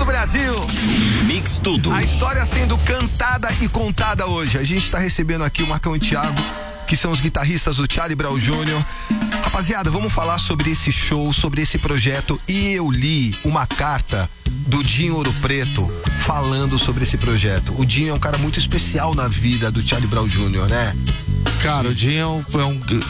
Brasil. Mix Tudo. A história sendo cantada e contada hoje. A gente tá recebendo aqui o Marcão e o Thiago, que são os guitarristas do Charlie Brown Jr. Rapaziada, vamos falar sobre esse show, sobre esse projeto. E eu li uma carta do Dinho Ouro Preto falando sobre esse projeto. O Dinho é um cara muito especial na vida do Charlie Brown Jr., né? Cara, o Dinho é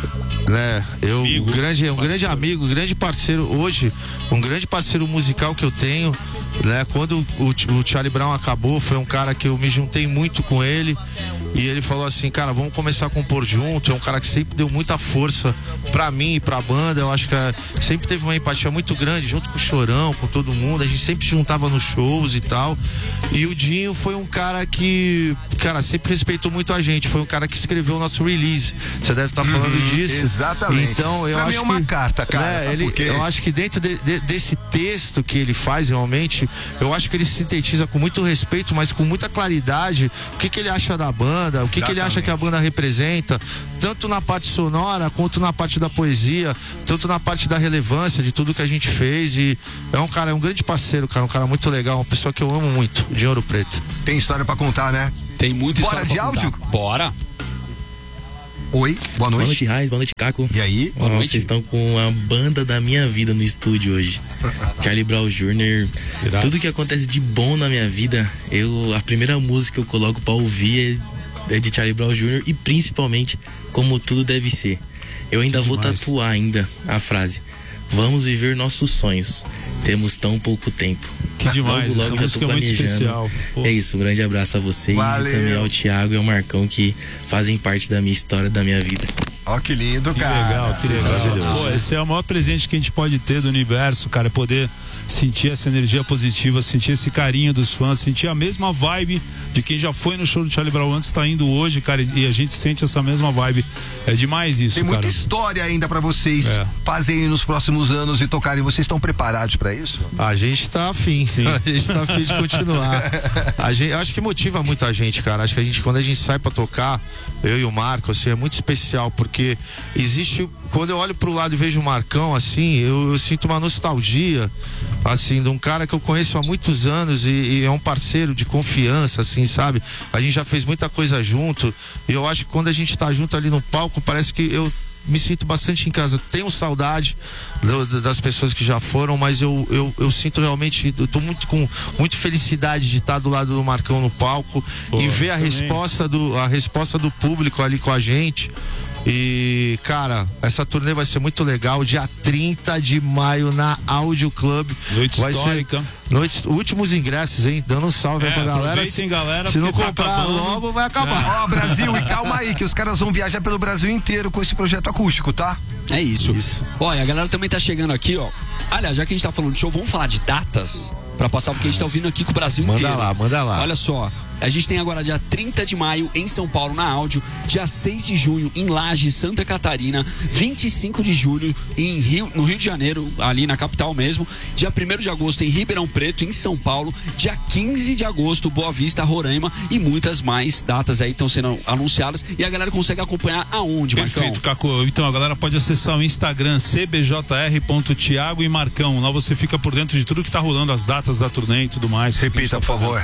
um grande amigo, grande parceiro hoje, um grande parceiro musical que eu tenho, né? Quando o Charlie Brown acabou, foi um cara que eu me juntei muito com ele. E ele falou assim, cara, vamos começar a compor junto. É um cara que sempre deu muita força pra mim e pra banda. Eu acho que sempre teve uma empatia muito grande, junto com o Chorão, com todo mundo. A gente sempre juntava nos shows e tal. E o Dinho foi um cara que, cara, sempre respeitou muito a gente. Foi um cara que escreveu o nosso release. Você deve estar falando disso. Exatamente. Então, eu pra acho mim é uma carta, cara. Eu acho que dentro desse texto que ele faz, realmente, eu acho que ele sintetiza com muito respeito, mas com muita claridade, o que ele acha da banda, o que ele acha que a banda representa, tanto na parte sonora quanto na parte da poesia, tanto na parte da relevância de tudo que a gente fez. E é um cara, é um grande parceiro, cara, um cara muito legal, uma pessoa que eu amo muito, de Ouro Preto. Tem história pra contar, né? Tem muita história pra contar. Bora de áudio? Bora. Oi, boa noite. Boa noite, Raiz, boa noite, Caco. E aí? Boa noite. Vocês estão com a banda da minha vida no estúdio hoje. Charlie Brown Jr. Tudo que acontece de bom na minha vida, a primeira música que eu coloco pra ouvir é de Charlie Brown Jr. e principalmente Como Tudo Deve Ser. Eu ainda vou tatuar ainda a frase: vamos viver nossos sonhos, temos tão pouco tempo. Que demais, logo, essa música é muito especial. Pô. É isso, um grande abraço a vocês. Valeu. E também ao Thiago e ao Marcão, que fazem parte da minha história, da minha vida. Ó, que lindo, Que cara. legal, que legal. Pô, esse é o maior presente que a gente pode ter do universo, cara, é poder sentir essa energia positiva, sentir esse carinho dos fãs, sentir a mesma vibe de quem já foi no show do Charlie Brown antes, tá indo hoje, cara, e a gente sente essa mesma vibe. É demais isso, Tem cara. muita história ainda pra vocês fazerem nos próximos anos e tocarem. Vocês estão preparados pra isso? A gente tá afim, sim. A gente tá afim de continuar. Acho que motiva muita gente, cara. Acho que quando a gente sai pra tocar, eu e o Marco, assim, é muito especial, porque existe, quando eu olho pro lado e vejo o Marcão, assim, eu sinto uma nostalgia, assim, de um cara que eu conheço há muitos anos e é um parceiro de confiança, assim, sabe? A gente já fez muita coisa junto e eu acho que quando a gente tá junto ali no palco, parece que eu me sinto bastante em casa. Tenho saudade das pessoas que já foram, mas eu sinto realmente, eu tô com muita felicidade de estar do lado do Marcão no palco. Pô, e ver a resposta do público ali com a gente. E, cara, essa turnê vai ser muito legal. Dia 30 de maio na Audio Club. Noite vai histórica. Últimos ingressos, hein? Dando um salve aí pra galera. Galera. Se não comprar logo, vai acabar. Ó, Brasil, e calma aí, que os caras vão viajar pelo Brasil inteiro com esse projeto acústico, tá? É isso. Olha, a galera também tá chegando aqui, ó. Aliás, já que a gente tá falando de show, vamos falar de datas pra passar, porque a gente tá ouvindo aqui com o Brasil inteiro. Manda lá. Olha só, a gente tem agora dia 30 de maio em São Paulo, na Áudio, dia 6 de junho em Lages, Santa Catarina, 25 de julho no Rio de Janeiro, ali na capital mesmo, dia 1º de agosto em Ribeirão Preto, em São Paulo, dia 15 de agosto, Boa Vista, Roraima, e muitas mais datas aí estão sendo anunciadas, e a galera consegue acompanhar aonde, Marcão? Perfeito, Caco. Então a galera pode acessar o Instagram cbjr.thiago e Marcão. Lá você fica por dentro de tudo que tá rolando, as datas da turnê e tudo mais. Repita, por favor.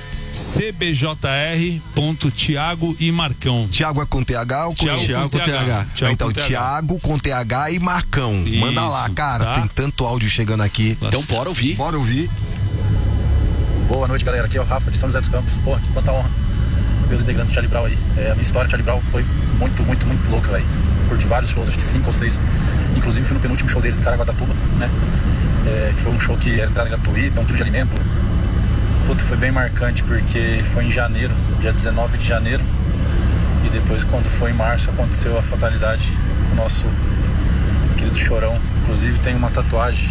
cbjr.thiago e Marcão. Thiago é com TH ou com Thiago com TH. Então, Thiago com TH e Marcão. Isso, manda lá, cara. tá? Tem tanto áudio chegando aqui. Então bora ouvir. Bora ouvir. Boa noite, galera. Aqui é o Rafa de São José dos Campos. Pô, quanta honra ver os integrantes do Charlie Brown aí. A minha história do Charlie Brown foi muito louca, velho. Curti vários shows, acho que 5 ou 6. Inclusive fui no penúltimo show deles em Caraguatatuba, né? Que foi um show que era entrada gratuita, um trio de alimento. Puta, foi bem marcante porque foi em janeiro, dia 19 de janeiro. E depois, quando foi em março, aconteceu a fatalidade do nosso querido Chorão. Inclusive tem uma tatuagem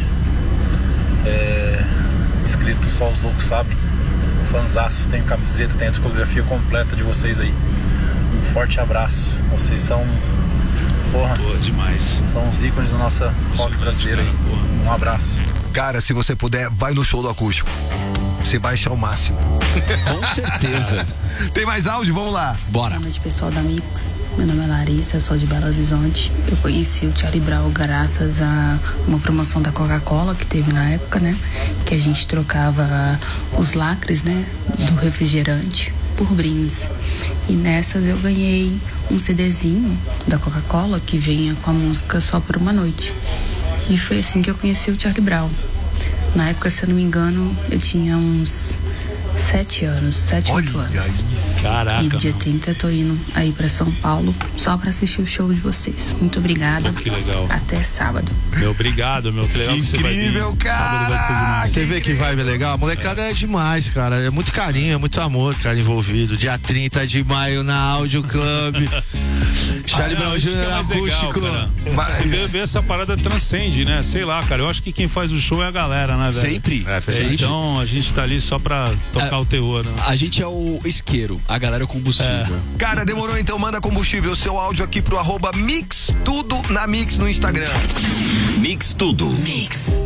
escrito Só os Loucos Sabem. Fanzaço, tem camiseta, tem a discografia completa de vocês aí. Um forte abraço. Vocês são, porra, demais. são os ícones da nossa rock brasileira aí. Um abraço. Cara, se você puder, vai no show do acústico. você baixa ao máximo. Com certeza. Tem mais áudio? Vamos lá. Bora. Boa noite, pessoal da Mix. Meu nome é Larissa, eu sou de Belo Horizonte. Eu conheci o Charlie Brown graças a uma promoção da Coca-Cola que teve na época, né? Que a gente trocava os lacres, né? Do refrigerante por brindes. E nessas eu ganhei um CDzinho da Coca-Cola que vinha com a música Só por uma Noite. E foi assim que eu conheci o Charlie Brown. Na época, se eu não me engano, eu tinha uns 7 anos, 8 anos. Caraca. E dia 30 eu tô indo aí pra São Paulo só pra assistir o show de vocês. Muito obrigada. Que legal. Até sábado. Meu, obrigado, meu. Que legal que você vai vir. Incrível, cara. Sábado vai ser demais. Você vê que vibe legal? A molecada é demais, cara. É muito carinho, é muito amor, cara, envolvido. Dia 30 de maio na Áudio Club. Charlie Brown isso que Jr. é mais legal, acústico. cara. Você vê essa parada transcende, né? Sei lá, cara. Eu acho que quem faz o show é a galera, né, velho? Sempre. Então a gente tá ali só pra tocar o terror, né? A gente é o isqueiro, a galera é o combustível. Cara, demorou, então manda combustível. Seu áudio aqui pro @Mix Tudo na Mix no Instagram. Mix Tudo. Mix.